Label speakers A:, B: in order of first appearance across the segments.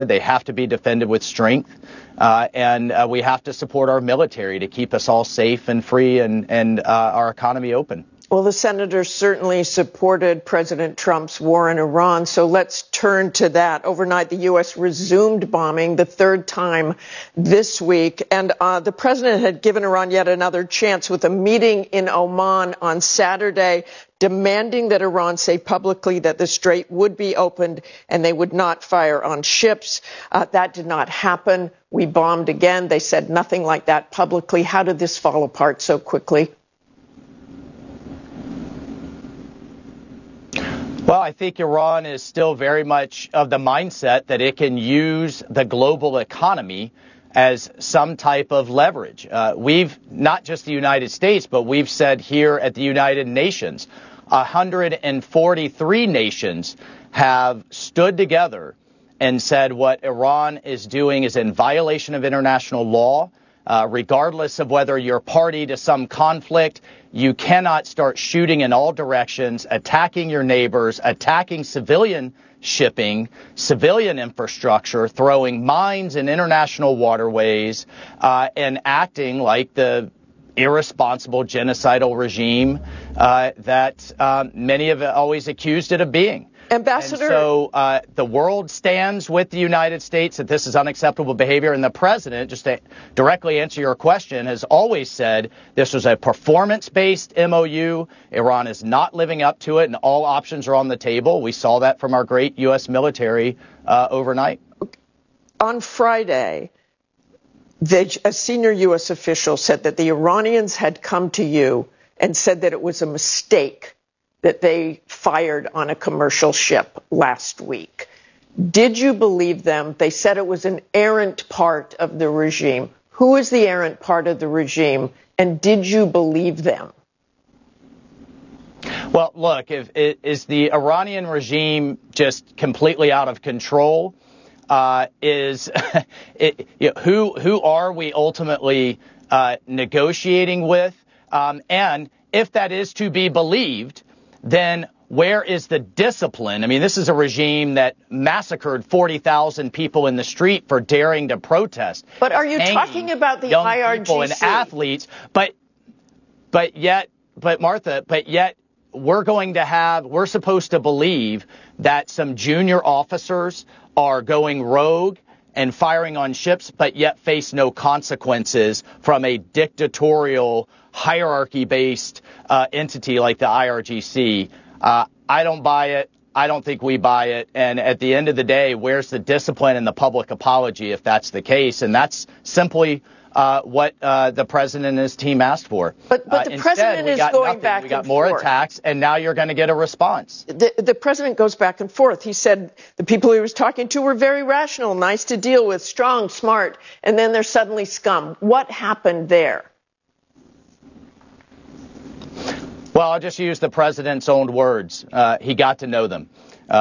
A: They have to be defended with strength, and we have to support our military to keep us all safe and free and our economy open.
B: Well, the senators certainly supported President Trump's war in Iran, so let's turn to that. Overnight, the U.S. resumed bombing the third time this week, and the president had given Iran yet another chance with a meeting in Oman on Saturday, demanding that Iran say publicly that the strait would be opened and they would not fire on ships. That did not happen. We bombed again. They said nothing like that publicly. How did this fall apart so quickly?
A: Well, I think Iran is still very much of the mindset that it can use the global economy as some type of leverage. We've, not just the United States, but we've said here at the United Nations, 143 nations have stood together and said what Iran is doing is in violation of international law. Regardless of whether you're party to some conflict, you cannot start shooting in all directions, attacking your neighbors, attacking civilian shipping, civilian infrastructure, throwing mines in international waterways, and acting like the irresponsible genocidal regime that many have always accused it of being.
B: Ambassador.
A: And so the world stands with the United States that this is unacceptable behavior. And the president, just to directly answer your question, has always said this was a performance-based MOU. Iran is not living up to it, and all options are on the table. We saw that from our great U.S. military overnight.
B: On Friday, a senior U.S. official said that the Iranians had come to you and said that it was a mistake that they fired on a commercial ship last week. Did you believe them? They said it was an errant part of the regime. Who is the errant part of the regime, and did you believe them?
A: Well, look, is the Iranian regime just completely out of control? Who are we ultimately negotiating with? And if that is to be believed, then where is the discipline? I mean, this is a regime that massacred 40,000 people in the street for daring to protest.
B: But are you talking about the
A: young
B: IRGC?
A: People and athletes, but yet we're supposed to believe that some junior officers are going rogue and firing on ships, but yet face no consequences from a dictatorial, hierarchy-based entity like the IRGC. I don't buy it. I don't think we buy it. And at the end of the day, where's the discipline and the public apology if that's the case? And that's simply what the president and his team asked for.
B: But the president is going back and forth.
A: We got more attacks, and now you're going to get a response.
B: The president goes back and forth. He said the people he was talking to were very rational, nice to deal with, strong, smart, and then they're suddenly scum. What happened there?
A: Well, I'll just use the president's own words. He got to know them.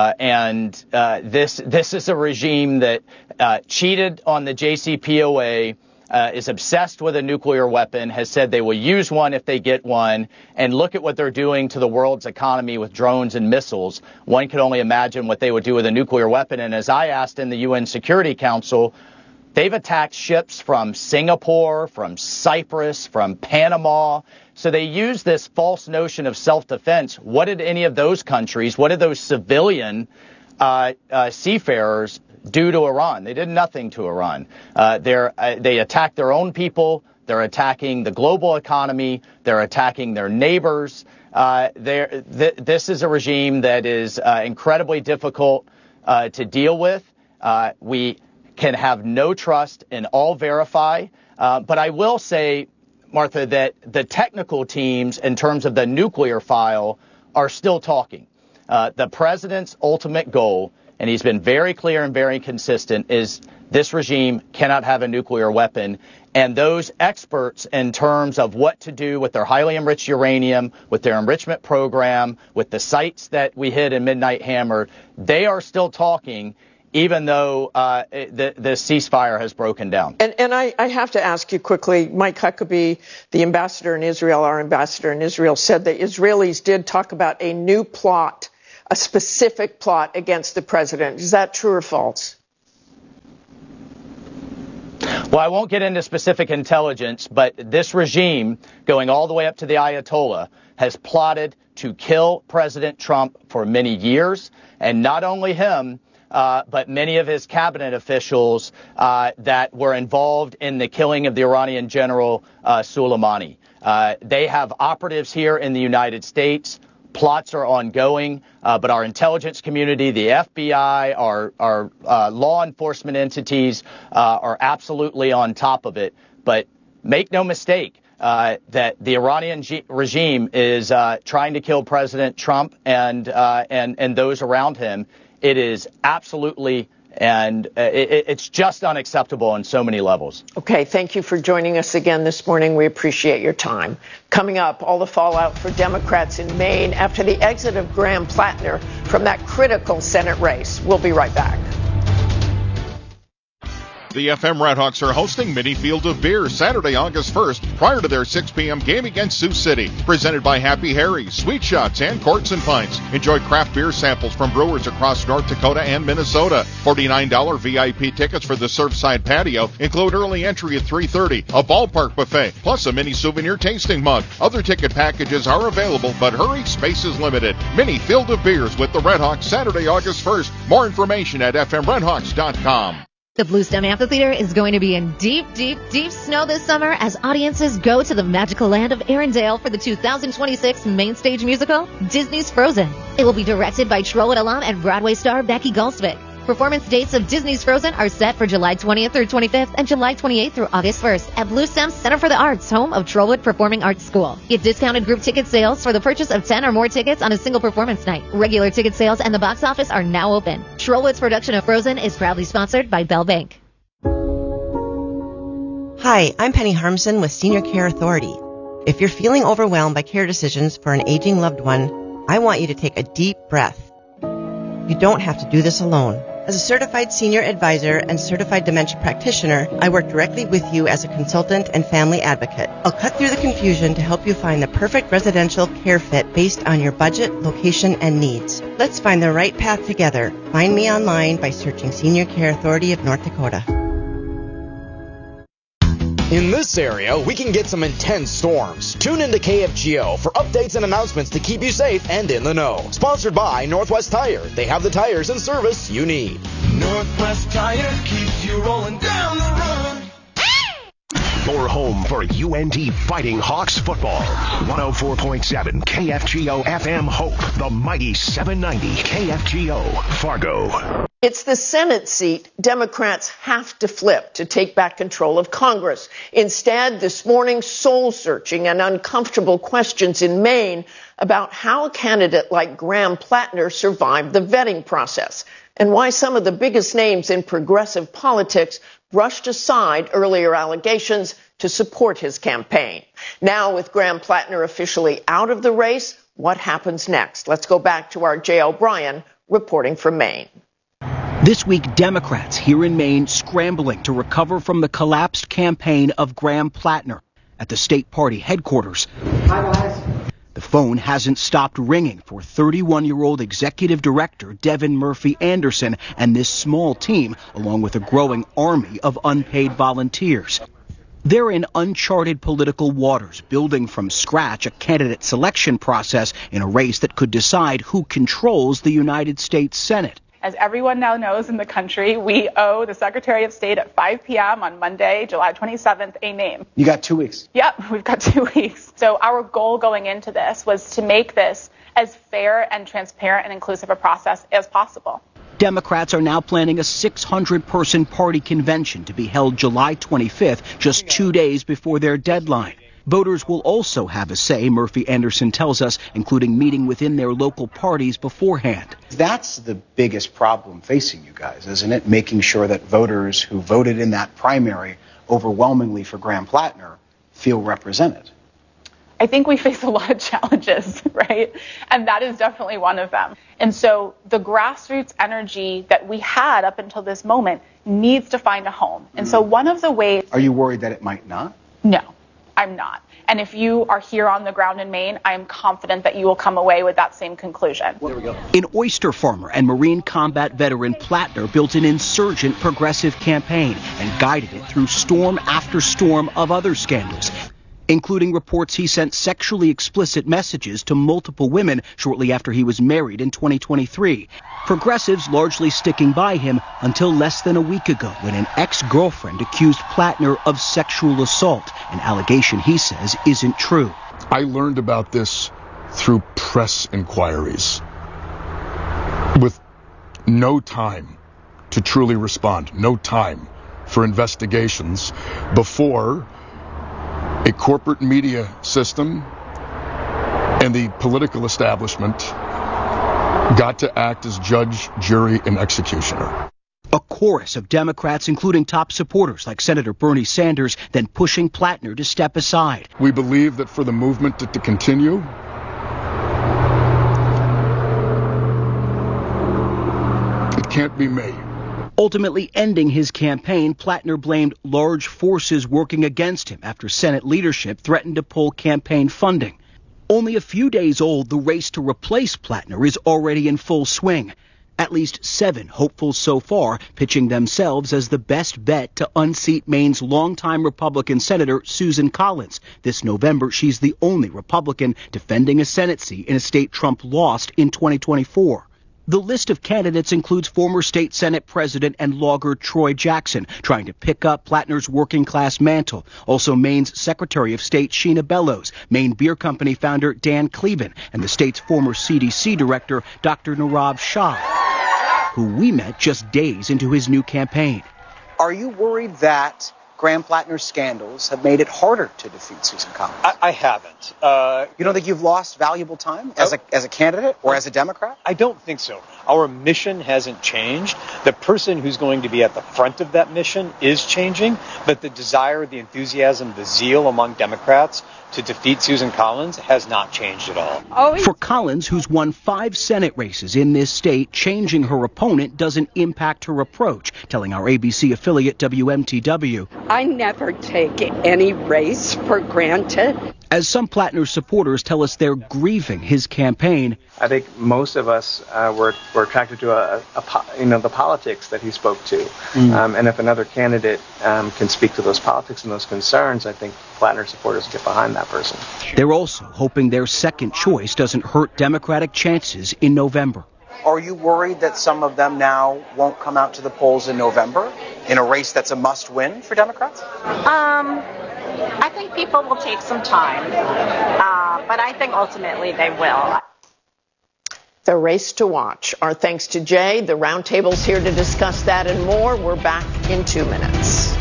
A: This is a regime that cheated on the JCPOA, is obsessed with a nuclear weapon, has said they will use one if they get one, and look at what they're doing to the world's economy with drones and missiles. One can only imagine what they would do with a nuclear weapon. And as I asked in the UN Security Council, they've attacked ships from Singapore, from Cyprus, from Panama. So they use this false notion of self-defense. What did any of those countries, what did those civilian seafarers do to Iran? They did nothing to Iran. They attacked their own people. They're attacking the global economy. They're attacking their neighbors. This is a regime that is incredibly difficult to deal with. We can have no trust in all verify. But I will say, Martha, that the technical teams in terms of the nuclear file are still talking. The president's ultimate goal, and he's been very clear and very consistent, is this regime cannot have a nuclear weapon. And those experts in terms of what to do with their highly enriched uranium, with their enrichment program, with the sites that we hit in Midnight Hammer, they are still talking, even though the ceasefire has broken down.
B: And I have to ask you quickly, Mike Huckabee, the ambassador in Israel, our ambassador in Israel, said that Israelis did talk about a new plot, a specific plot against the president. Is that true or false?
A: Well, I won't get into specific intelligence, but this regime, going all the way up to the Ayatollah, has plotted to kill President Trump for many years. And not only him, but many of his cabinet officials that were involved in the killing of the Iranian general Soleimani. They have operatives here in the United States. Plots are ongoing, but our intelligence community, the FBI, our law enforcement entities are absolutely on top of it. But make no mistake that the Iranian regime is trying to kill President Trump and those around him. It is absolutely and it's just unacceptable on so many levels.
B: Okay, thank you for joining us again this morning. We appreciate your time. Coming up, all the fallout for Democrats in Maine after the exit of Graham Plattner from that critical Senate race. We'll be right back.
C: The FM Redhawks are hosting Mini Field of Beer Saturday, August 1st, prior to their 6 p.m. game against Sioux City. Presented by Happy Harry's, Sweet Shots, and Courts and Pints. Enjoy craft beer samples from brewers across North Dakota and Minnesota. $49 VIP tickets for the Surfside Patio include early entry at 3:30, a ballpark buffet, plus a mini souvenir tasting mug. Other ticket packages are available, but hurry, space is limited. Mini Field of Beers with the Redhawks Saturday, August 1st. More information at fmredhawks.com.
D: The Bluestem Amphitheater is going to be in deep, deep, deep snow this summer as audiences go to the magical land of Arendelle for the 2026 main stage musical, Disney's Frozen. It will be directed by Trollope alum and Broadway star Becky Gulsvik. Performance dates of Disney's Frozen are set for July 20th through 25th and July 28th through August 1st at Bluestem Center for the Arts, home of Trollope Performing Arts School. Get discounted group ticket sales for the purchase of 10 or more tickets on a single performance night. Regular ticket sales and the box office are now open. Trollope's production of Frozen is proudly sponsored by Bell Bank.
E: Hi, I'm Penny Harmson with Senior Care Authority. If you're feeling overwhelmed by care decisions for an aging loved one, I want you to take a deep breath. You don't have to do this alone. As a certified senior advisor and certified dementia practitioner, I work directly with you as a consultant and family advocate. I'll cut through the confusion to help you find the perfect residential care fit based on your budget, location, and needs. Let's find the right path together. Find me online by searching Senior Care Authority of North Dakota.
F: In this area, we can get some intense storms. Tune into KFGO for updates and announcements to keep you safe and in the know. Sponsored by Northwest Tire. They have the tires and service you need.
G: Northwest Tire keeps you rolling down the road.
H: Your home for UND Fighting Hawks football. 104.7 KFGO FM Hope. The mighty 790 KFGO Fargo.
B: It's the Senate seat Democrats have to flip to take back control of Congress. Instead, this morning, soul-searching and uncomfortable questions in Maine about how a candidate like Graham Plattner survived the vetting process and why some of the biggest names in progressive politics brushed aside earlier allegations to support his campaign. Now, with Graham Plattner officially out of the race, what happens next? Let's go back to our Jay O'Brien reporting from Maine.
I: This week, Democrats here in Maine scrambling to recover from the collapsed campaign of Graham Plattner at the state party headquarters. The phone hasn't stopped ringing for 31-year-old executive director Devin Murphy Anderson and this small team, along with a growing army of unpaid volunteers. They're in uncharted political waters, building from scratch a candidate selection process in a race that could decide who controls the United States Senate.
J: As everyone now knows in the country, we owe the Secretary of State at 5 p.m. on Monday, July 27th, a name.
K: You got 2 weeks.
J: Yep, we've got 2 weeks. So our goal going into this was to make this as fair and transparent and inclusive a process as possible.
I: Democrats are now planning a 600-person party convention to be held July 25th, just 2 days before their deadline. Voters will also have a say, Murphy Anderson tells us, including meeting within their local parties beforehand.
K: That's the biggest problem facing you guys, isn't it? Making sure that voters who voted in that primary overwhelmingly for Graham Plattner feel represented.
J: I think we face a lot of challenges, right? And that is definitely one of them. And so the grassroots energy that we had up until this moment needs to find a home. And so one of the ways...
K: Are you worried that it might not?
J: No. I'm not. And if you are here on the ground in Maine, I am confident that you will come away with that same conclusion.
I: There we go. An oyster farmer and Marine combat veteran Plattner built an insurgent progressive campaign and guided it through storm after storm of other scandals, including reports he sent sexually explicit messages to multiple women shortly after he was married in 2023. Progressives largely sticking by him until less than a week ago when an ex-girlfriend accused Plattner of sexual assault, an allegation he says isn't true.
L: I learned about this through press inquiries with no time to truly respond, no time for investigations before a corporate media system and the political establishment got to act as judge, jury, and executioner.
I: A chorus of Democrats, including top supporters like Senator Bernie Sanders, then pushing Plattner to step aside.
L: We believe that for the movement to continue, it can't be me.
I: Ultimately ending his campaign, Plattner blamed large forces working against him after Senate leadership threatened to pull campaign funding. Only a few days old, the race to replace Plattner is already in full swing. At least 7 hopefuls so far pitching themselves as the best bet to unseat Maine's longtime Republican Senator Susan Collins. This November, she's the only Republican defending a Senate seat in a state Trump lost in 2024. The list of candidates includes former state Senate President and logger Troy Jackson, trying to pick up Plattner's working-class mantle. Also Maine's Secretary of State Sheena Bellows, Maine Beer Company founder Dan Cleben, and the state's former CDC director Dr. Nirav Shah, who we met just days into his new campaign.
K: Are you worried that Graham Plattner's scandals have made it harder to defeat Susan Collins?
M: I haven't.
K: You don't think you've lost valuable time as a candidate or as a Democrat?
M: I don't think so. Our mission hasn't changed. The person who's going to be at the front of that mission is changing, but the desire, the enthusiasm, the zeal among Democrats to defeat Susan Collins has not changed at all.
I: For Collins, who's won 5 Senate races in this state, changing her opponent doesn't impact her approach, telling our ABC affiliate WMTW.
N: I never take any race for granted.
I: As some Plattner supporters tell us they're grieving his campaign.
O: I think most of us were attracted to the politics that he spoke to. And if another candidate can speak to those politics and those concerns, I think Plattner supporters get behind that person.
I: They're also hoping their second choice doesn't hurt Democratic chances in November.
K: Are you worried that some of them now won't come out to the polls in November in a race that's a must-win for Democrats?
P: I think people will take some time, but I think ultimately they will.
B: The race to watch. Our thanks to Jay. The roundtable's here to discuss that and more. We're back in 2 minutes.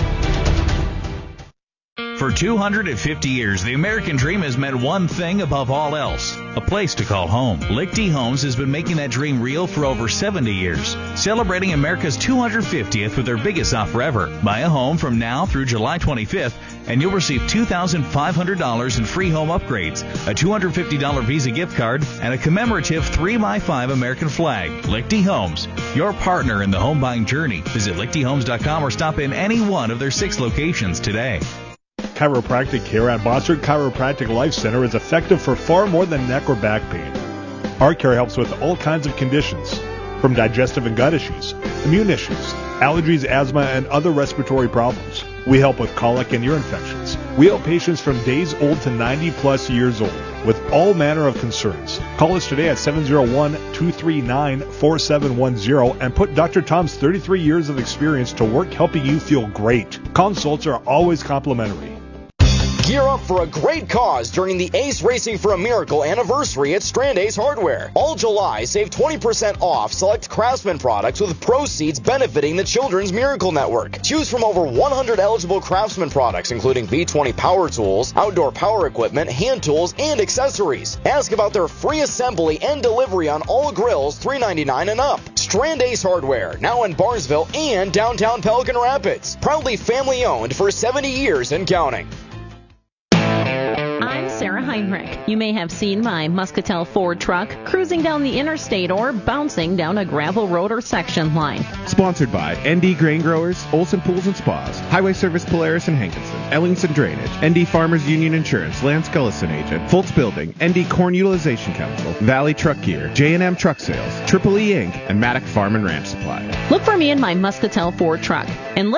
Q: For 250 years, the American dream has meant one thing above all else: a place to call home. Lichty Homes has been making that dream real for over 70 years, celebrating America's 250th with their biggest offer ever. Buy a home from now through July 25th, and you'll receive $2,500 in free home upgrades, a $250 Visa gift card, and a commemorative 3x5 American flag. Lichty Homes, your partner in the home buying journey. Visit lichtyhomes.com or stop in any one of their 6 locations today.
R: Chiropractic care at Bossert Chiropractic Life Center is effective for far more than neck or back pain. Our care helps with all kinds of conditions, from digestive and gut issues, immune issues, allergies, asthma, and other respiratory problems. We help with colic and ear infections. We help patients from days old to 90-plus years old with all manner of concerns. Call us today at 701-239-4710 and put Dr. Tom's 33 years of experience to work helping you feel great. Consults are always complimentary.
F: Gear up for a great cause during the Ace Racing for a Miracle anniversary at Strand Ace Hardware. All July, save 20% off select Craftsman products with proceeds benefiting the Children's Miracle Network. Choose from over 100 eligible Craftsman products, including V20 power tools, outdoor power equipment, hand tools, and accessories. Ask about their free assembly and delivery on all grills, $3.99 and up. Strand Ace Hardware, now in Barnesville and downtown Pelican Rapids. Proudly family owned for 70 years and counting.
S: I'm Sarah Laura Heinrich. You may have seen my Muscatel Ford truck cruising down the interstate or bouncing down a gravel road or section line.
T: Sponsored by ND Grain Growers, Olson Pools and Spas, Highway Service Polaris and Hankinson, Ellingson Drainage, ND Farmers Union Insurance, Lance Gullison Agent, Foltz Building, ND Corn Utilization Chemical, Valley Truck Gear, J&M Truck Sales, Triple E Inc., and Maddock Farm and Ranch Supply.
S: Look for me in my Muscatel Ford truck and